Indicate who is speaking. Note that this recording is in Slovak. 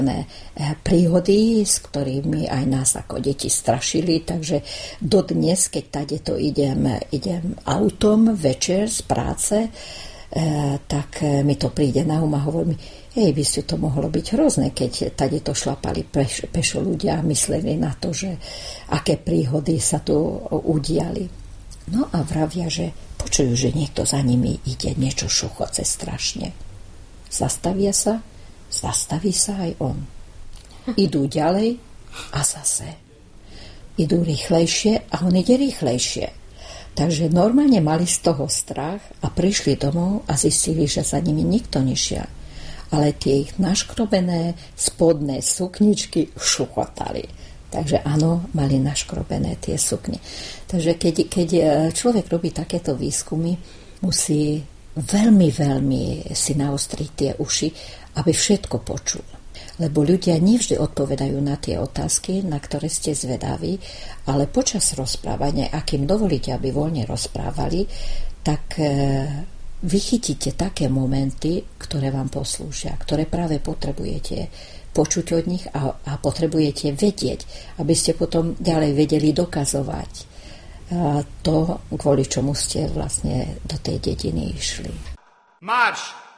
Speaker 1: príhody, s ktorými aj nás ako deti strašili, takže dodnes, keď tadeto idem autom večer z práce, tak mi to príde na a hovorí mi, by si to mohlo byť hrozné, keď tadeto šlapali pešo ľudia a mysleli na to, že aké príhody sa tu udiali. No a vravia, že počujú, že niekto za nimi ide, niečo šuchoce strašne. Zastaví sa aj on. Idú ďalej a zase. Idú rýchlejšie a on ide rýchlejšie. Takže normálne mali z toho strach a prišli domov a zistili, že za nimi nikto nešiel. Ale tie ich naškrobené spodné sukničky šuchotali. Takže áno, mali naškrobené tie sukne. Takže keď človek robí takéto výskumy, musí veľmi, veľmi si naostriť tie uši, aby všetko počul. Lebo ľudia nevždy odpovedajú na tie otázky, na ktoré ste zvedaví, ale počas rozprávania, ak im dovolíte, aby voľne rozprávali, tak vychytíte také momenty, ktoré vám poslúžia, ktoré práve potrebujete počuť od nich a potrebujete vedieť, aby ste potom ďalej vedeli dokazovať to, kvôli čomu ste vlastne do tej dediny išli.
Speaker 2: Marš!